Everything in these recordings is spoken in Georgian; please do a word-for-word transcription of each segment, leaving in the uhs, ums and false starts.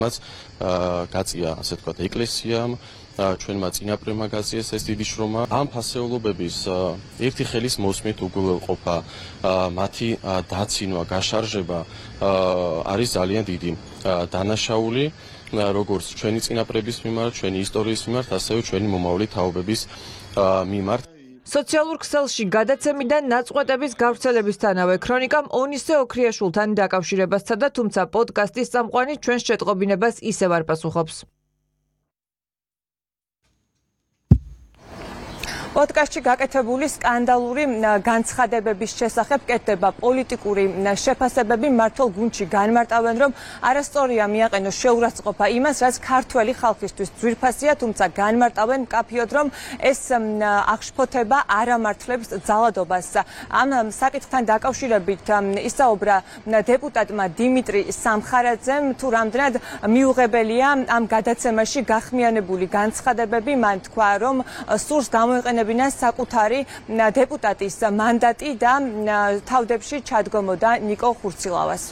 მას გაწია ასე ვთქვათ ეკლესიამ ჩვენმა წინაპრებმა გაწიეს ეს დიდი შრომა ამ ფასეულობების ერთი ხელის მოსმით უგულებყოფა მათი დაცინვა გაშარჟება არის ძალიან დიდი დანაშაული როგორც ჩვენი წინაპრების მიმართ ჩვენი ისტორიის მიმართ ასევე ჩვენი მომავალი თაობების მიმართ სოციალურ ქსელში გადაცემიდან ნაწყვეტების გავრცელებისთანავე ქრონიკამ ონისე ოქრიაშვილთან დაკავშირებას სცადა, თუმცა პოდკასტის წამყვანი ჩვენს შეტყობინებას ისევ არ პასუხობს. პოდკასტში გაკეთებული სკანდალური განცხადებების შესახებ კეთდება პოლიტიკური შეფასებები მართლ გუნდში განმარტავენ, რომ არასწორია მიაყენოს შეურაცხყოფა იმას, რაც ქართველი ხალხისთვის ძვირფასია, თუმცა განმარტავენ მკაფიოდ, რომ ეს აღშფოთება არ ამართლებს ძალადობას. ამ საკითხთან დაკავშირებით ისაუბრა დეპუტატმა დიმიტრი სამხარაძემ, თუ რამდენად მიუღებელია ამ გადაცემაში გახმიანებული განცხადებები, მან თქვა, რომ სურს გამოიყენებინა საკუთარი დეპუტატის მანდატი და თავდებში ჩადგომოდა ნიკო ხურცილავას.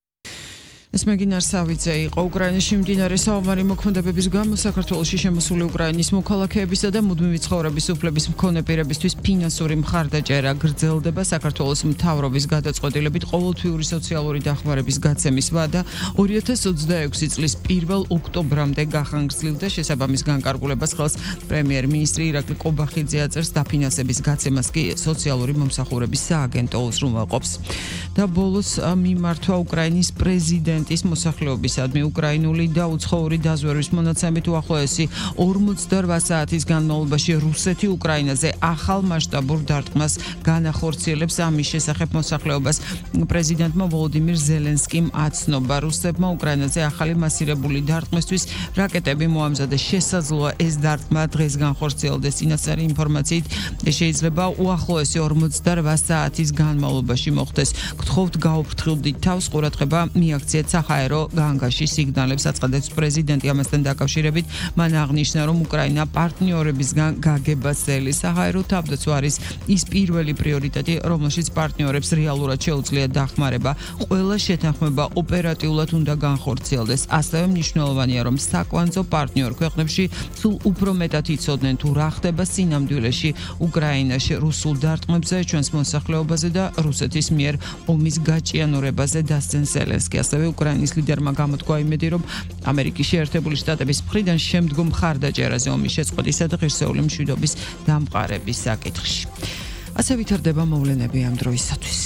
ეს მეგინარ სავიძე იყო უკრაინაში მიმდინარე საომარი მოქმედებების გამო საქართველოში შემოსული უკრაინის მოქალაქეებისა და მუდმივი ცხოვრების უფლების მქონე პირებისთვის ფინანსური მხარდაჭერა გრძელდება საქართველოს მთავრობის გადაწყვეტილებით ყოველთვიური სოციალური დახმარების გაცემის ვადა ორი ათას ოცდაექვსი წლის პირველ ოქტომბრამდე გახანგრძლივდა შესაბამის განკარგულებას ხელს პრემიერ-მინისტრი ირაკლი კობახიძე აწერს დაფინანსების გაცემას კი სოციალური მომსახურების სააგენტო უზრუნველყოფს და ბოლოს მიმართვა უკრაინის პრეზიდენტ ის მოსახლეობისადმი უკრაინული და უცხოური დაზვერვის მონაცემით უახლოესი ორმოცდაორი საათის განმავლობაში რუსეთი უკრაინაზე ახალ მასშტაბურ დარტყმას განახორციელებს. ამის შესახებ მოსახლეობას პრეზიდენტმა ვოლოდიმირ ზელენსკიმ აცნობა. რუსებმა უკრაინაზე ახალი მასირებული დარტყმისთვის რაკეტები მოამზადეს. შესაძლოა ეს დარტყმა დღეს განხორციელდეს. წინასწარი ინფორმაციით შეიძლება უახლოესი ორმოცდაორი საათის განმავლობაში მოხდეს. გთხოვთ გაუფრთხილდით თავს, ყურადღება მიაქციეთ საჰაერო განგაში სიგნალებს აცხადებს პრეზიდენტი. ამასთან დაკავშირებით მან აღნიშნა, რომ უკრაინა პარტნიორებისგან გაგებას ძლევს. საჰაერო თავდაცვა არის ის პირველი პრიორიტეტი, რომელშიც პარტნიორებს რეალურად შეუძლიათ დახმარება. ყველა შეთანხმება ოპერატიულად უნდა განხორციელდეს. ასევე მნიშვნელოვანია, რომ საკვანძო პარტნიორ ქვეყნებში სულ უფრო მეტად იცოდნენ თუ რა ხდება სინამდვილეში უკრაინაში რუსულ დარტყმებზე, ჩვენს მოსახლეობაზე და რუსეთის მიერ ომის გაჭიანურებაზე დასცენ ზელენსკი. ასევე უკრაინის ლიდერმა გამოთქვა იმედი, რომ ამერიკის შეერთებული შტატების მხრიდან შემდგომ მხარდაჭერაზე ომის შეწყვეტისა და ღირსეული მშვიდობის დამყარების საკითხში. ასე ვითარდება მოვლენები ამ დროისათვის.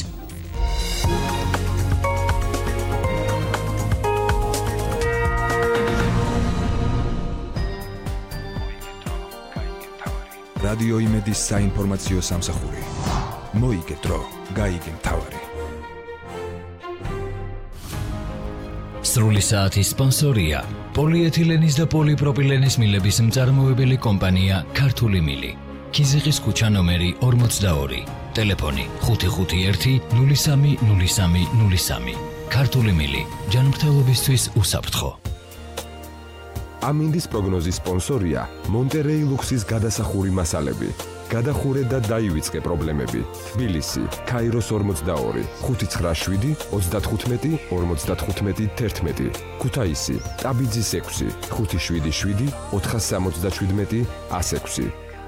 რადიო იმედის საინფორმაციო სამსახური. მოიგეთრო, გაიგე მთავარი. სრული საათის სპონსორია პოლიეთილენის და პოლიპროპილენის მილების მწარმოებელი კომპანია ქართული მილი. ქიზიყის ქუჩა ნომერი ორმოცდაორი. ტელეფონი ხუთი ხუთი ერთი ნული სამი ნული სამი ნული სამი. ქართული მილი ჯანმრთელობისთვის უსაფრთხო. ამინდის პროგნოზის სპონსორია მონტერეი ლუქსის გადასახური მასალები. გადახურე და დაივიწყე პრობლემები. თბილისი, ქაიროს ორმოცდაორი, ხუთი ცხრა შვიდი ოცდათხუთმეტი ორმოცდათხუთმეტი თერთმეტი. ქუთაისი, ტაბიძის ექვსი, ხუთი შვიდი შვიდი ოთხას სამოცდაშვიდმეტი ას ექვსი.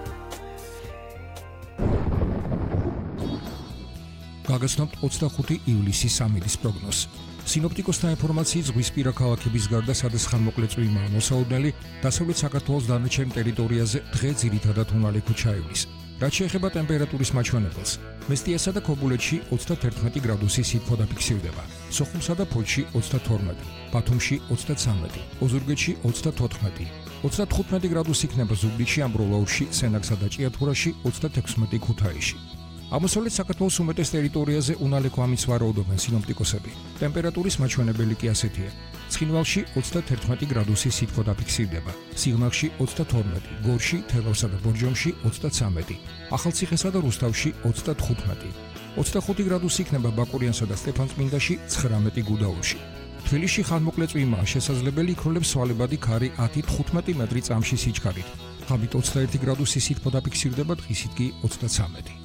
გაგაცნობთ ოცდახუთი ივლისის სამინდის პროგნოზს. სინოპტიკოსთა ინფორმაციით ზღვისპირა ქალაქების გარდა სადაც ხანმოკლე წვიმაა მოსაუბნელი, დასავლეთ საქართველოს დანარჩენ ტერიტორიაზე დღე ძირითადად უნალექო ჩაივლის. რაც შეეხება ტემპერატურის მაჩვენებელს, მესტიასა და ქობულეთში ოცდათერთმეტი გრადუსი სითბო დაფიქსირდება, სოხუმსა და ფოთში ოცდათორმეტი, ბათუმში ოცდაცამეტი, ოზურგეთში ოცდათოთხმეტი, ოცდათხუთმეტი გრადუსი იქნება ზუგდიდში, ამბროლაურში, სენაკსა და ჭიათურაში, ოცდათექვსმეტი ქუთაისში. აღმოსავლეთ საქართველოს უმეტეს ტერიტორიაზე უნალექო ამის ვარაუდობენ სინოპტიკოსები. ტემპერატურის მაჩვენებელი კი ასეთია. ცხინვალში ოცდათერთმეტი გრადუსი სითბო დაფიქსირდება, სიღნაღში ოცდათორმეტი, გორში, თელავსა და ბორჯომში ოცდაცამეტი, ახალციხესა და რუსთავში ოცდათხუთმეტი, ოცდახუთი გრადუსი იქნება ბაკურიანსა და სტეფანწმინდაში, ცხრამეტი გუდაურში. თბილისში ხანმოკლე წვიმაა, შესაძლებელი იქროლებს სვალებადი ქარი ათი თხუთმეტი მეტრი წამში სიჩქარით. ღამით ოცდაერთი გრადუსი სითბო დაფიქსირდება, დღისით კი ოცდაცამეტი.